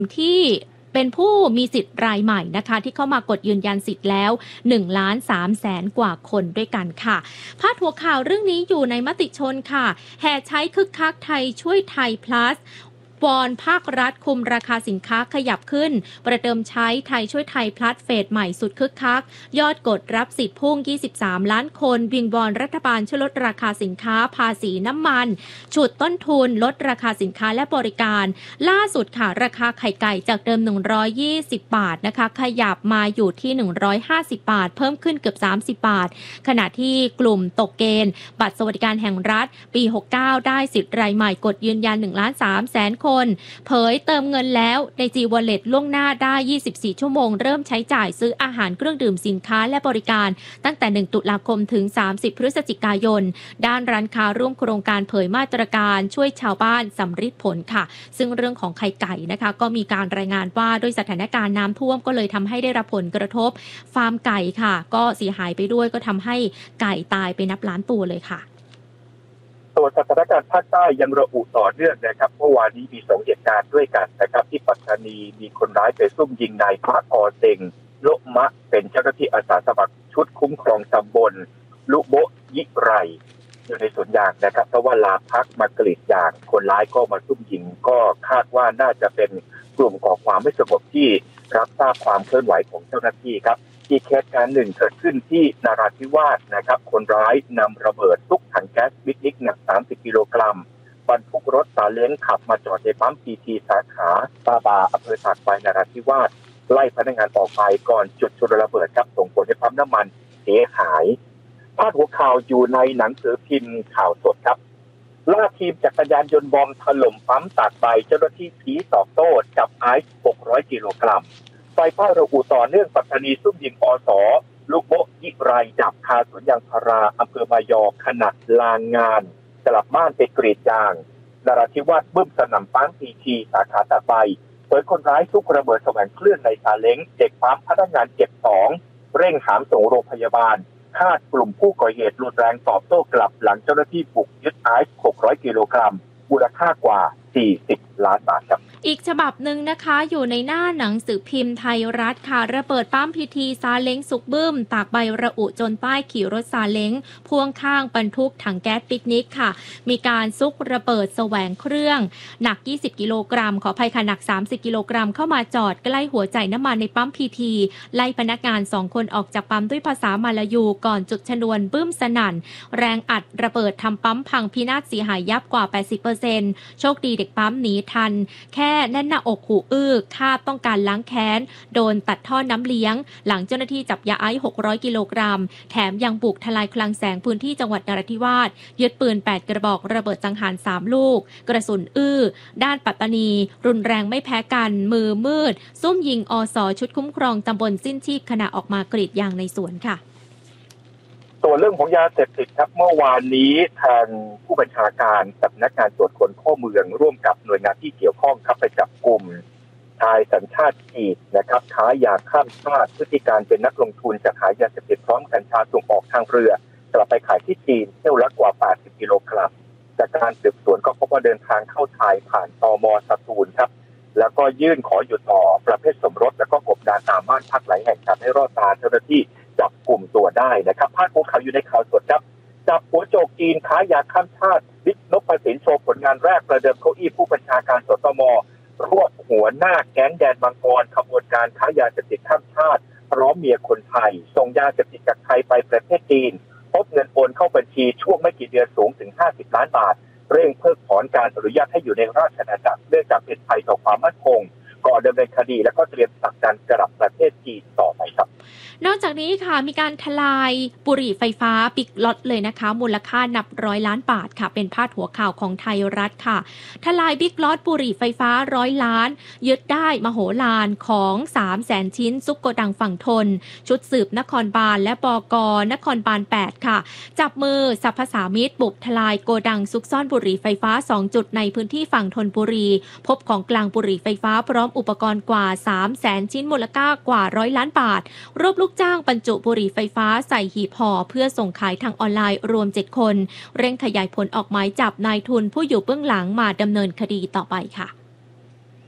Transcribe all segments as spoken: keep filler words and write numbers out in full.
ที่เป็นผู้มีสิทธิ์รายใหม่นะคะที่เข้ามากดยืนยันสิทธิ์แล้วหนึ่งล้านสามแสนกว่าคนด้วยกันค่ะพาดหัวข่าวเรื่องนี้อยู่ในมติชนค่ะแห่ใช้คึกคักไทยช่วยไทย plusวอนภาครัฐคุมราคาสินค้าขยับขึ้นประเดิมใช้ไทยช่วยไทยพลัสเฟสใหม่สุดคึกคักยอดกดรับสิทธิ์พุ่งยี่สิบสามล้านคนวิงวอนรัฐบาลช่วยลดราคาสินค้าภาษีน้ำมันฉุดต้นทุนลดราคาสินค้าและบริการล่าสุดค่ะราคาไข่ไก่จากเดิมหนึ่งร้อยยี่สิบบาทนะคะขยับมาอยู่ที่หนึ่งร้อยห้าสิบบาทเพิ่มขึ้นเกือบสามสิบบาทขณะที่กลุ่มตกเกณฑ์บัตรสวัสดิการแห่งรัฐปีหกสิบเก้าได้สิทธิ์รายใหม่กดยืนยันหนึ่งล้านสามแสนคนเผยเติมเงินแล้วใน G-Wallet ล่วงหน้าได้ยี่สิบสี่ชั่วโมงเริ่มใช้จ่ายซื้ออาหารเครื่องดื่มสินค้าและบริการตั้งแต่หนึ่งตุลาคมถึงสามสิบพฤศจิกายนด้านร้านค้าร่วมโครงการเผยมาตรการช่วยชาวบ้านสำฤทธิ์ผลค่ะซึ่งเรื่องของไข่ไก่นะคะก็มีการรายงานว่าด้วยสถานการณ์น้ำท่วมก็เลยทำให้ได้รับผลกระทบฟาร์มไก่ค่ะก็เสียหายไปด้วยก็ทำให้ไก่ตายไปนับล้านตัวเลยค่ะส่วนสถานการณ์ภาคใต้ยังระอุต่อเนื่องนะครับเมื่อวานนี้มีสองเหตุการณ์ด้วยกันนะครับที่ปัตตานีมีคนร้ายไปซุ่มยิงนายพระอเซงโลมะเป็นเจ้าหน้าที่อาสาสมัครชุดคุ้มครองตำบลลุโบยิไรอยู่ในสวนยางนะครับเพราะว่าลาพักมากรีดยางคนร้ายก็มาซุ่มยิงก็คาดว่าน่าจะเป็นกลุ่มก่อความไม่สงบที่รับทราบความเคลื่อนไหวของเจ้าหน้าที่ครับอีกเหตุการณ์หนึ่งเกิดขึ้นที่นราธิวาสนะครับคนร้ายนำระเบิดซุกถังแก๊สปิกนิกหนักสามสิบกิโลกรัมบรรทุกรถซาเล้งขับมาจอดในปั๊มพีทีสาขาตาบาอำเภอตากใบนราธิวาสไล่พนักงานออกไปก่อนจุดชนระเบิดครับส่งผลให้ปั๊มน้ำมันเสียหายพาดหัวข่าวอยู่ในหนังสือพิมพ์ข่าวสดครับล่าทีมจักรยานยนต์บอมถล่มปั๊มตากใบเจ้าหน้าที่ผีตอบโต้จับไอซ์หกร้อยกิโลกรัมไฟฟ้าระอุต่อเนื่องปัตตานีซุ่มยิงอสลูกโบยิไรจับคาสวนยางพาราอำเภอมายอขณะลานงานกลับบ้านไปกรีดยางนราธิวาสบึ้มสนั่นปั๊มพีทีสาขาตากใบเผยคนร้ายซุกระเบิดแสวงเคลื่อนในซาเล้งเด็กปั๊มพนักงานเจ็บสองเร่งหามส่งโรงพยาบาลคาดกลุ่มผู้ก่อเหตุรุนแรงตอบโต้กลับหลังเจ้าหน้าที่บุกยึดไอซ์หกร้อยกิโลกรัมมูลค่ากว่าสี่สิบล้านบาทครับอีกฉบับหนึ่งนะคะอยู่ในหน้าหนังสือพิมพ์ไทยรัฐค่ะระเบิดปั๊มพีทีซาเล้งสุกบึ้มตากใบระอุจนป้ายขี่รถซาเล้งพ่วงข้างบรรทุกถังแก๊สปิกนิกค่ะมีการซุกระเบิดแสวงเครื่องหนักยี่สิบกิโลกรัมขออภัยค่ะหนักสามสิบกิโลกรัมเข้ามาจอดใกล้หัวจ่ายน้ำมันในปั๊มพีทีไล่พนักงานสองคนออกจากปั๊มด้วยภาษามาลายูก่อนจุดชนวนบึ้มสนั่นแรงอัดระเบิดทำปั๊มพังพินาศเสียหายยับกว่า แปดสิบเปอร์เซ็นต์ โชคดีเด็กปั๊มหนีทันแค่แน่นหน้าอกหูอื้อคาดต้องการล้างแค้นโดนตัดท่อน้ำเลี้ยงหลังเจ้าหน้าที่จับยาไอซ์หกร้อยกิโลกรัมแถมยังบุกทลายคลังแสงพื้นที่จังหวัดนราธิวาสยึดปืนแปดกระบอกระเบิดสังหารสามลูกกระสุนอื้อด้านปัตตานีรุนแรงไม่แพ้กันมือมืดซุ่มยิงอสชุดคุ้มครองตำบลสิ้นชีพขณะออกมากรีดยางในสวนค่ะส่วนเรื่องของยาเสพติดครับเมื่อวานนี้ทางผู้บัญชาการสำนักงานตรวจคนเข้าเมืองร่วมกับหน่วยงานที่เกี่ยวข้องครับไปจับกลุ่มชายสัญชาติจีนนะครับค้ายาข้ามชาติพฤติการเป็นนักลงทุนจะขายยาเสพติดพร้อมกัญชาส่งออกทางเรือกลับไปขายที่จีนเที่ยวละกว่าแปดสิบกิโลกรัมจากการสืบสวนก็พบว่าเดินทางเข้าไทยผ่านตม.สตูลครับแล้วก็ยื่นขออยู่ต่อประเภทสมรสแล้วก็กบดานตามบ้านพักหลายแห่งทำให้รอดตาเจ้าหน้าที่จับกลุ่มตัวได้นะครับภาพของเขาอยู่ในข่าวสดครับจับหัวโจกจีนค้ายาข้ามชาติบิ๊กนพสินโชว์ผลงานแรกประเดิมเก้าอี้ผู้บัญชาการสตม.รวบหัวหน้าแก๊งแดนมังกรขบวนการค้ายาเสพติดข้ามชาติพร้อมเมียคนไทยส่งยาเสพติดจากไทยไปประเทศจีนพบเงินโอนเข้าบัญชีช่วงไม่กี่เดือนสูงถึงห้าสิบล้านบาทเร่งเพิกถอนการอนุญาตให้อยู่ในราชอาณาจักรเนื่องจากเป็นภัยต่อความมั่นคงก่อดำเนินคดีและก็เตรียมผลักดันกลับประเทศจีนต่อไปครับนอกจากนี้ค่ะมีการทลายบุหรี่ไฟฟ้าบิ๊กล็อตเลยนะคะมูลค่านับร้อยล้านบาทค่ะเป็นพาดหัวข่าวของไทยรัฐค่ะทลายบิ๊กล็อตบุหรี่ไฟฟ้าร้อยล้านยึดได้มโหฬารของ สามแสน ชิ้นซุกโกดังฝั่งทนชุดสืบนครบาลและบก.นครบาลแปดค่ะจับมือสรรพสามิตบุกทลายโกดังซุกซ่อนบุหรี่ไฟฟ้าสองจุดในพื้นที่ฝั่งธนบุรีพบของกลางบุหรี่ไฟฟ้าพร้อมอุปกรณ์กว่า สามแสน ชิ้นมูลค่ากว่าร้อยล้านบาทรวบลูกจ้างบรรจุบุหรี่ไฟฟ้าใส่หีบห่อเพื่อส่งขายทางออนไลน์รวมเจ็ดคนเร่งขยายผลออกหมายจับนายทุนผู้อยู่เบื้องหลังมาดำเนินคดีต่อไปค่ะ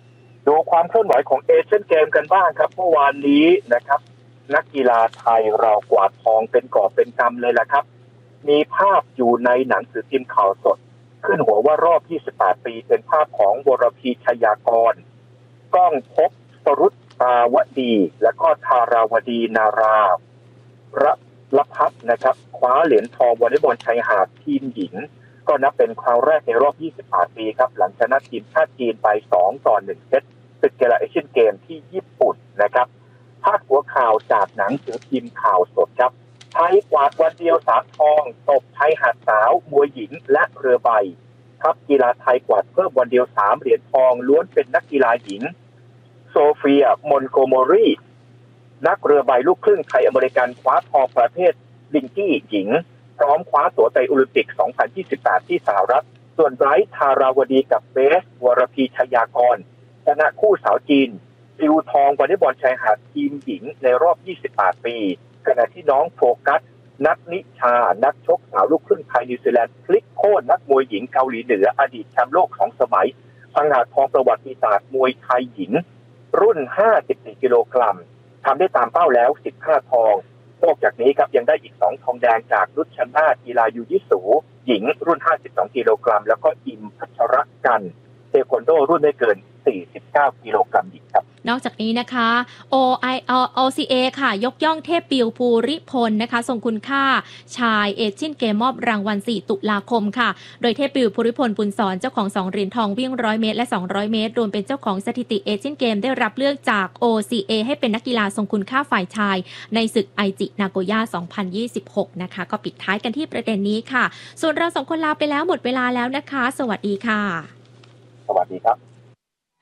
ดูความเคลื่อนไหวของเอเชียนเกมกันบ้างครับเมื่อวานนี้นะครับนักกีฬาไทยเรากวาดทองเป็นกอบเป็นกำเลยล่ะครับมีภาพอยู่ในหนังสือพิมพ์ข่าวสดขึ้นหัวว่ารอบยี่สิบแปดปีเป็นภาพของวรพีชยากรก้องภพสรุตตาวดีและก็ธาราวดีนาราระลพัฒน์นะครับคว้าเหรียญทองวอลเลย์บอลชายหาดทีมหญิงก็นับเป็นคราวแรกในรอบยี่สิบแปดปีครับหลังชนะทีมชาติจีนไปสองต่อหนึ่งเซตศึกกีฬาเอเชียนเกมที่ญี่ปุ่นนะครับพาดหัวข่าวจากหนังสือพิมพ์ข่าวสดครับไทยกวาดวันเดียวสามทองตบชายหาดสาวมวยหญิงและเรือใบครับกีฬาไทยกวาดเพิ่มวันเดียวสามเหรียญทองล้วนเป็นนักกีฬาหญิงโซเฟียมอนโกโมรีนักเรือใบลูกครึ่งไทยอเมริกันคว้าทองประเภทลิงกี้หญิงพร้อมคว้าตั๋วไปโอลิมปิกสองพันยี่สิบแปดที่สหรัฐส่วนไบรท์ธาราวดีกับเบสวรพีชยากรชนะคู่สาวจีนซิวทองวอลเลย์บอลชายหาดทีมหญิงในรอบยี่สิบแปดปีขณะที่น้องโฟกัสนักนิชานักชกสาวลูกครึ่งไทยนิวซีแลนด์พลิกโค่นนักมวยหญิงเกาหลีเหนืออดีตแชมป์โลกสองสมัยพังงาดทองประวัติศาสตร์มวยไทยหญิงรุ่นห้าสิบสี่กิโลกรัมทำได้ตามเป้าแล้วสิบห้าทองนอกจากนี้ครับยังได้อีกสองทองแดงจากรุชนาธิ์กีฬายูยิสูหญิงรุ่นห้าสิบสองกิโลกรัมแล้วก็อิมพัชรกันเทควันโดรุ่นไม่เกินสี่สิบเก้ากิโลกรัมหญิงครับนอกจากนี้นะคะ โอ ไอ โอ ซี เอ ค่ะยกย่องเทพปิวภูริพลนะคะทรงคุณค่าชายเอเชียนเกมมอบรางวัลสี่ตุลาคมค่ะโดยเทพปิวภูริพลบุญสอนเจ้าของสองเหรียญทองวิ่งร้อยเมตรและสองร้อยเมตรรวมเป็นเจ้าของสถิติเอเชียนเกมได้รับเลือกจาก โอ ซี เอ ให้เป็นนักกีฬาทรงคุณค่าฝ่ายชายในศึกไอจินาโกย่าสองพันยี่สิบหกนะคะก็ปิดท้ายกันที่ประเด็นนี้ค่ะส่วนเราสองคนลาไปแล้วหมดเวลาแล้วนะคะสวัสดีค่ะสวัสดีครับ